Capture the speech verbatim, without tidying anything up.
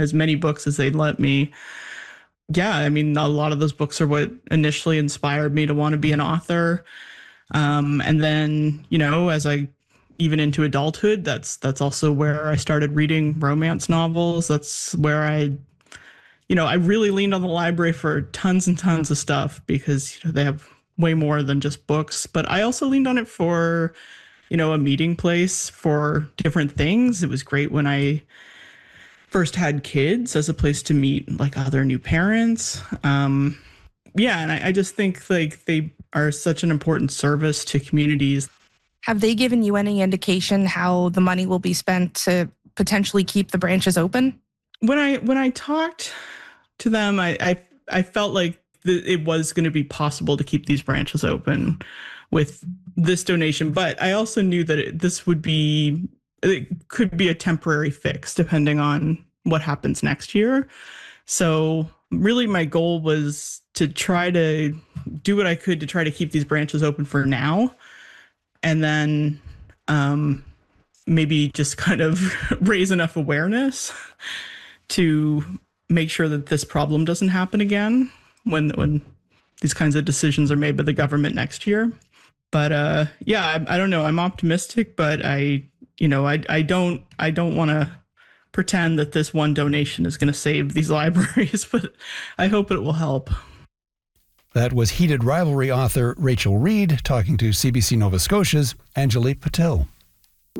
as many books as they'd let me. Yeah, I mean, a lot of those books are what initially inspired me to want to be an author. Um, and then, you know, as I even into adulthood, that's that's also where I started reading romance novels. That's where I, you know, I really leaned on the library for tons and tons of stuff because, you know, they have way more than just books. But I also leaned on it for, you know, a meeting place for different things. It was great when I first had kids as a place to meet like other new parents. Um, yeah, and I, I just think like they are such an important service to communities. Have they given you any indication how the money will be spent to potentially keep the branches open? When I when I talked to them, I I, I felt like th- it was going to be possible to keep these branches open with this donation, but I also knew that it, this would be it could be a temporary fix depending on what happens next year. So really my goal was to try to do what I could to try to keep these branches open for now. And then um, maybe just kind of raise enough awareness to make sure that this problem doesn't happen again when when these kinds of decisions are made by the government next year. But uh, yeah, I, I don't know. I'm optimistic, but I, you know, I I don't I don't want to pretend that this one donation is going to save these libraries, but I hope it will help. That was Heated Rivalry author Rachel Reed talking to C B C Nova Scotia's Angelique Patel.